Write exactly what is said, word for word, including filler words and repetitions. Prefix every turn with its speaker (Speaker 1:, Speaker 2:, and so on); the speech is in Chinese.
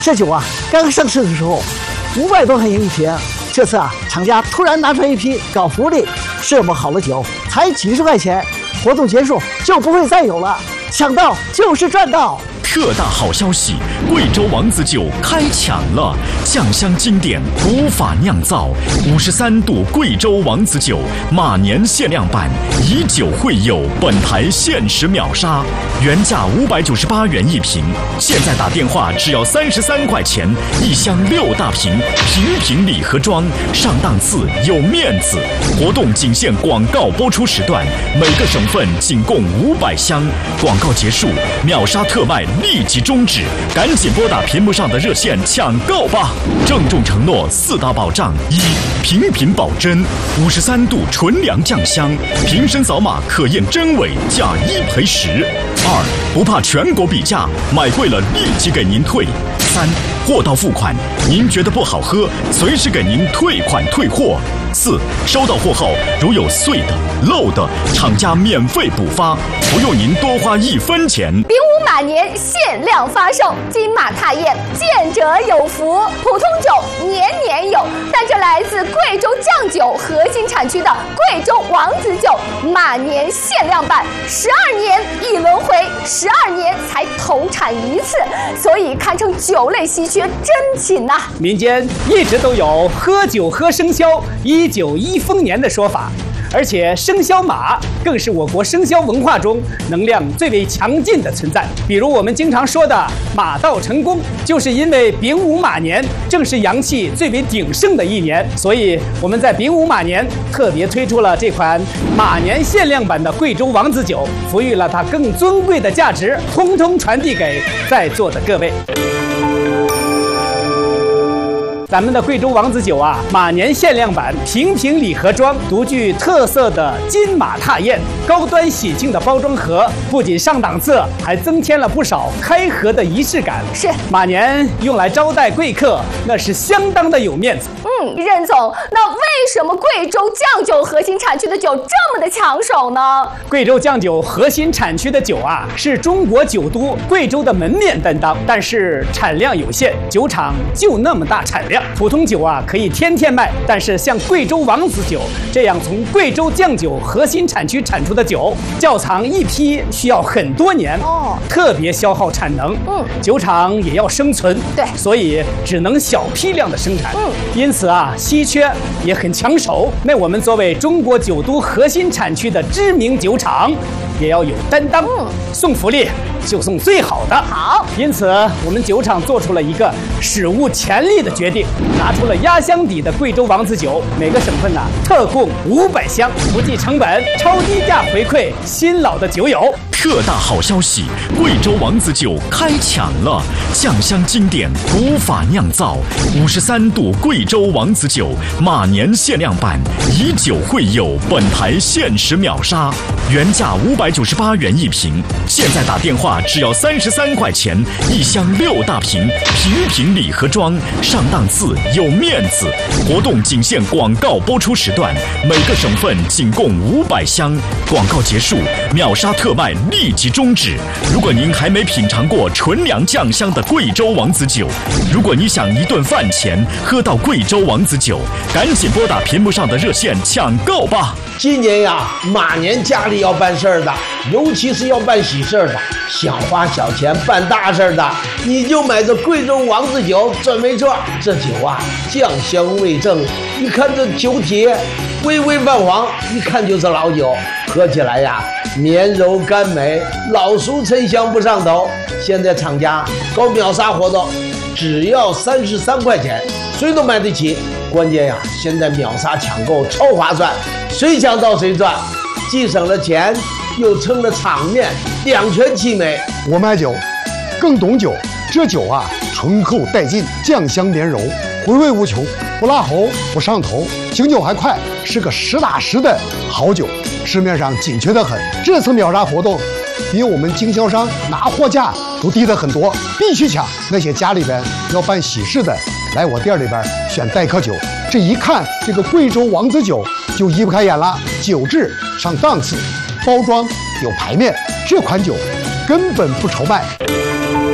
Speaker 1: 这酒啊，刚上市的时候五百多块钱一瓶，这次啊，厂家突然拿出一批搞福利，这么好的酒才几十块钱，活动结束就不会再有了，抢到就是赚到。
Speaker 2: 特大好消息！贵州王子酒开抢了，酱香经典，古法酿造，五十三度贵州王子酒，马年限量版，以酒会友，本台限时秒杀，原价五百九十八元一瓶，现在打电话只要三十三块钱，一箱六大瓶，瓶瓶礼盒装，上档次有面子。活动仅限广告播出时段，每个省份仅供五百箱，广告结束，秒杀特卖立即终止，赶紧拨打屏幕上的热线抢购吧！郑重承诺四大保障：一、瓶瓶保真，五十三度纯粮酱香，瓶身扫码可验真伪，价一赔十；二、不怕全国比价，买贵了立即给您退；三、货到付款，您觉得不好喝，随时给您退款退货；四、收到货后如有碎的、漏的，厂家免费补发，不用您多花一分钱。
Speaker 3: 丙午马年限量发售，金马踏燕，见者有福。普通酒年年有，但这来自贵州酱酒核心产区的贵州王子酒马年限量版，十二年一轮回，十二年才投产一次，所以堪称酒类稀缺珍品呐、啊。
Speaker 4: 民间一直都有喝酒喝生肖，一酒一丰年的说法。而且生肖马更是我国生肖文化中能量最为强劲的存在。比如我们经常说的马到成功，就是因为丙午马年正是阳气最为鼎盛的一年，所以我们在丙午马年特别推出了这款马年限量版的贵州王子酒，赋予了它更尊贵的价值，通通传递给在座的各位。咱们的贵州王子酒啊，马年限量版，瓶瓶礼盒装，独具特色的金马踏燕，高端喜庆的包装盒，不仅上档次，还增添了不少开盒的仪式感。
Speaker 3: 是
Speaker 4: 马年用来招待贵客，那是相当的有面子。
Speaker 3: 嗯，任总，那为什么贵州酱酒核心产区的酒这么的抢手呢？
Speaker 4: 贵州酱酒核心产区的酒啊，是中国酒都贵州的门面担当，但是产量有限，酒厂就那么大产量。普通酒啊可以天天卖，但是像贵州王子酒这样从贵州酱酒核心产区产出的酒，窖藏一批需要很多年，哦，特别消耗产能。嗯，酒厂也要生存，
Speaker 3: 对，
Speaker 4: 所以只能小批量的生产。嗯，因此啊，稀缺也很抢手。那我们作为中国酒都核心产区的知名酒厂，也要有担当。嗯，送福利就送最好的。
Speaker 3: 好，
Speaker 4: 因此我们酒厂做出了一个史无前例的决定。拿出了压箱底的贵州王子酒，每个省份呢、啊、特供五百箱，不计成本，超低价回馈新老的酒友。
Speaker 2: 特大好消息！贵州王子酒开抢了，酱香经典，古法酿造，五十三度贵州王子酒，马年限量版，以酒会友，本台限时秒杀，原价五百九十八元一瓶，现在打电话只要三十三块钱，一箱六大瓶，瓶瓶礼盒装，上档次有面子。活动仅限广告播出时段，每个省份仅供五百箱，广告结束，秒杀特卖立即终止。如果您还没品尝过纯粮酱香的贵州王子酒，如果你想一顿饭前喝到贵州王子酒，赶紧拨打屏幕上的热线抢购吧。
Speaker 5: 今年呀，马年家里要办事儿的，尤其是要办喜事儿的，想花小钱办大事儿的，你就买这贵州王子酒准没错。这酒啊，酱香味正，一看这酒体微微泛黄，一看就是老酒，喝起来呀绵柔甘美，老熟陈香不上头。现在厂家搞秒杀活动，只要三十三块钱，谁都买得起。关键呀，现在秒杀抢购超划算，谁抢到谁赚，既省了钱，又撑了场面，两全其美。
Speaker 6: 我买酒，更懂酒。这酒啊，醇厚带劲，酱香绵柔，回味无穷，不辣喉，不上头，醒酒还快，是个实打实的好酒。市面上紧缺得很，这次秒杀活动比我们经销商拿货价都低得很多，必须抢。那些家里边要办喜事的，来我店里边选待客酒，这一看这个贵州王子酒就移不开眼了，酒质上档次，包装有排面，这款酒根本不愁卖。